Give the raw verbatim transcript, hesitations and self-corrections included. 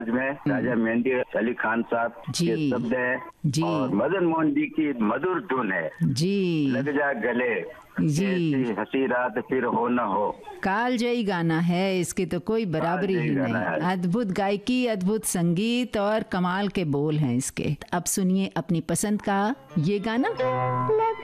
में राजा मेहंदी अली खान साहब जी। के शब्द है जी। और मदन मोहन जी की मधुर धुन है। जी लग जा गले, जी। ऐसी हंसी रात फिर हो न हो। कालजयी गाना है, इसकी तो कोई बराबरी कालजयी ही गाना नहीं। है। अद्भुत गायकी, अद्भुत संगीत और कमाल के बोल हैं इसके। अब सुनिए अपनी पसंद का ये गाना।